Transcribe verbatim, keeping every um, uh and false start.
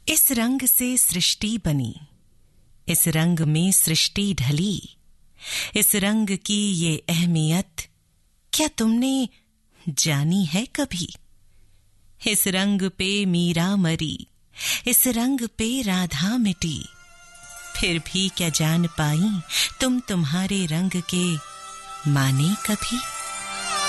इस रंग से सृष्टि बनी, इस रंग में सृष्टि ढली, इस रंग की ये अहमियत क्या तुमने जानी है कभी? इस रंग पे मीरा मरी, इस रंग पे राधा मिटी, फिर भी क्या जान पाई तुम तुम्हारे रंग के माने कभी?